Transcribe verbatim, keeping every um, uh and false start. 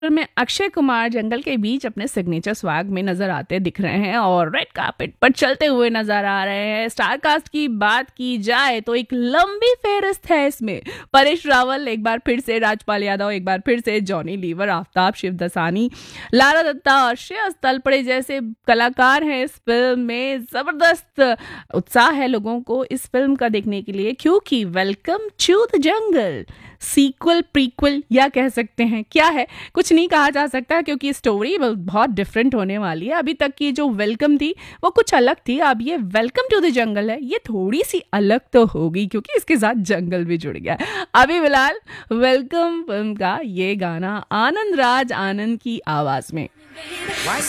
में अक्षय कुमार जंगल के बीच अपने सिग्नेचर स्वैग में नजर आते दिख रहे हैं और रेड कार्पेट पर चलते हुए नजर आ रहे हैं। स्टार कास्ट की बात की जाए तो एक लंबी फेहरिस्त है इसमें। परेश रावल एक बार फिर से, राजपाल यादव एक बार फिर से, Johnny liver, Aftab Shivdasani, Lara Dutta और श्रेयस तलपड़े जैसे कलाकार हैं इस फिल्म में। जबरदस्त उत्साह है लोगों को इस फिल्म का देखने के लिए, क्योंकि welcome to the jungle sequel, prequel या कह सकते हैं क्या है, कुछ नहीं कहा जा सकता क्योंकि स्टोरी बहुत डिफरेंट होने वाली है। अभी तक की जो वेलकम थी वो कुछ अलग थी, अब ये वेलकम टू द जंगल है, ये थोड़ी सी अलग तो होगी क्योंकि इसके साथ जंगल भी जुड़ गया। अभी फिलहाल वेलकम फिल्म का ये गाना आनंद राज आनंद की आवाज में।